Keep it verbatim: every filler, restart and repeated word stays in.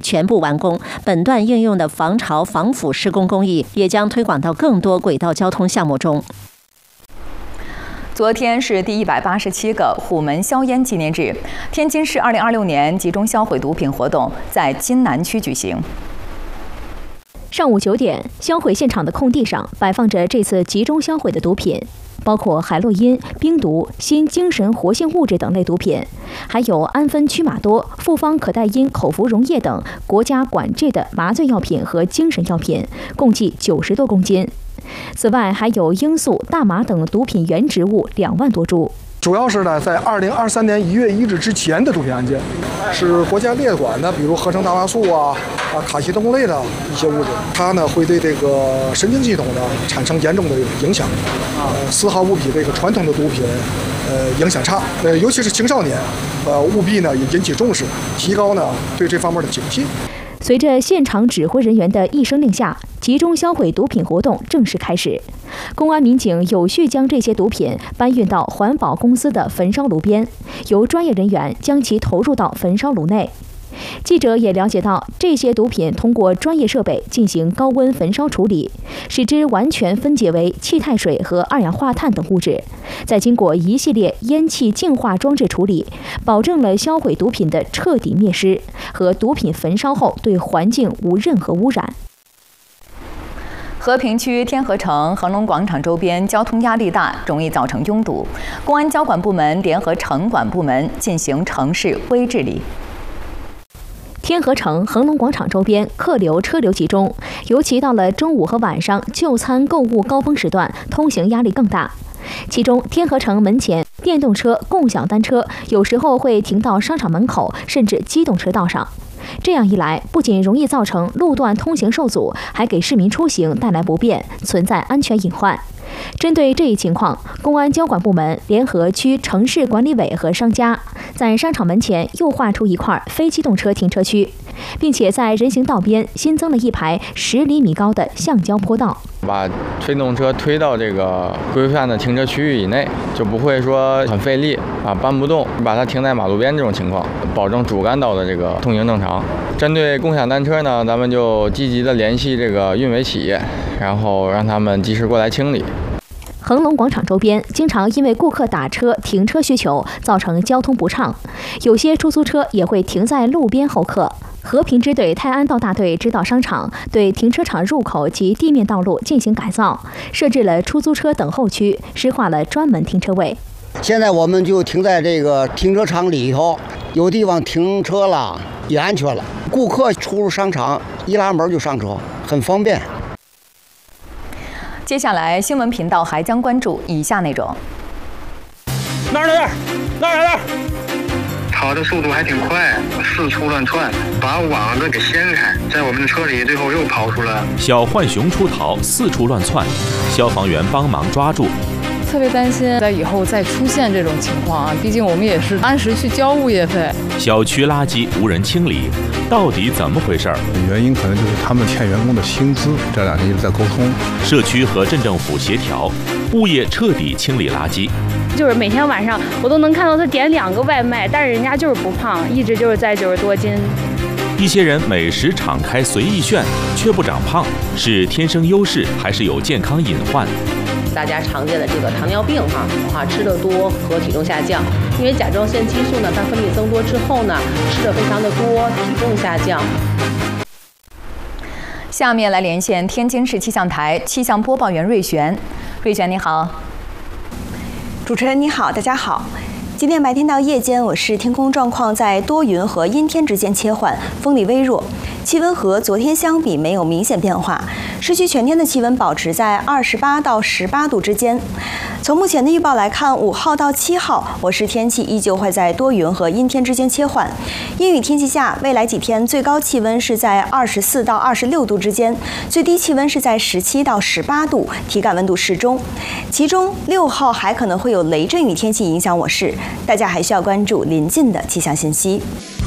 全部完工。本段应用的防潮防腐施工工艺也将推广到更多轨道交通项目中。 昨天是第一百八十七个虎门销烟纪念日，天津市二零二六年集中销毁毒品活动在津南区举行。 上午九点，销毁现场的空地上摆放着这次集中销毁的毒品，包括海洛因、冰毒、新精神活性物质等类毒品，还有氨酚曲马多、复方可待因口服溶液等国家管制的麻醉药品和精神药品，共计九十多公斤。此外，还有罂粟、大麻等毒品原植物两万多株。 主要是呢，在二零二三年一月一日之前的毒品案件，是国家列管的，比如合成大麻素啊、啊卡西酮类的一些物质，它呢会对这个神经系统呢产生严重的影响，呃，丝毫不比这个传统的毒品，呃，影响差。呃，尤其是青少年，呃，务必呢也引起重视，提高呢对这方面的警惕。 随着现场指挥人员的一声令下，集中销毁毒品活动正式开始。公安民警有序将这些毒品搬运到环保公司的焚烧炉边，由专业人员将其投入到焚烧炉内。记者也了解到，这些毒品通过专业设备进行高温焚烧处理，使之完全分解为气态水和二氧化碳等物质，再经过一系列烟气净化装置处理，保证了销毁毒品的彻底灭失和毒品焚烧后对环境无任何污染。 和平区天河城恒隆广场周边交通压力大，容易造成拥堵。公安交管部门联合城管部门进行城市微治理。 天河城恒隆广场周边客流车流集中，尤其到了中午和晚上就餐购物高峰时段，通行压力更大。其中，天河城门前电动车、共享单车有时候会停到商场门口，甚至机动车道上。这样一来，不仅容易造成路段通行受阻，还给市民出行带来不便，存在安全隐患。针对这一情况，公安交管部门联合区城市管理委和商家，在商场门前又划出一块非机动车停车区，并且在人行道边新增了一排十厘米高的橡胶坡道， 把非机动车推到这个规范的停车区域以内，就不会说很费力啊，搬不动，把它停在马路边这种情况，保证主干道的这个通行正常。针对共享单车呢，咱们就积极的联系这个运维企业，然后让他们及时过来清理。 恒隆广场周边经常因为顾客打车停车需求造成交通不畅，有些出租车也会停在路边候客。和平支队泰安道大队指导商场对停车场入口及地面道路进行改造，设置了出租车等候区，施划了专门停车位。 现在我们就停在这个停车场里头，有地方停车了，也安全了。顾客出入商场一拉门就上车，很方便。 接下来，新闻频道还将关注以下内容： 那儿那儿那儿那儿， 跑的速度还挺快，四处乱窜，把网子给掀开，在我们的车里，最后又跑出了小浣熊出逃，四处乱窜，消防员帮忙抓住。 特别担心在以后再出现这种情况啊，毕竟我们也是按时去交物业费。 小区垃圾无人清理，到底怎么回事儿？ 原因可能就是他们欠员工的薪资，这两天一直在沟通。 社区和镇政府协调，物业彻底清理垃圾。 就是每天晚上我都能看到他点两个外卖，但是人家就是不胖，一直就是在九十多斤。 一些人美食敞开随意炫，却不长胖，是天生优势还是有健康隐患？ 大家常见的这个糖尿病哈啊，吃的多和体重下降，因为甲状腺激素呢，它分泌增多之后呢，吃的非常的多，体重下降。 下面来连线天津市气象台气象播报员瑞璇，瑞璇你好。 主持人你好，大家好。今天白天到夜间，我市天空状况在多云和阴天之间切换，风力微弱，气温和昨天相比没有明显变化。市区全天的气温保持在二十八到十八度之间。从目前的预报来看，五号到七号，我市天气依旧会在多云和阴天之间切换。阴雨天气下，未来几天最高气温是在二十四到二十六度之间，最低气温是在十七到十八度，体感温度适中。其中六号还可能会有雷阵雨天气影响我市，大家还需要关注临近的气象信息。